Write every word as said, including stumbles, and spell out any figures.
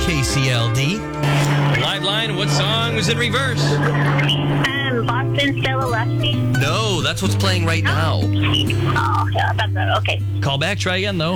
K C L D. Live line, what song was in reverse? Um, Boston Stella Lefty. No, that's what's playing right now. Oh, yeah, that's it. Okay. Call back, try again, though.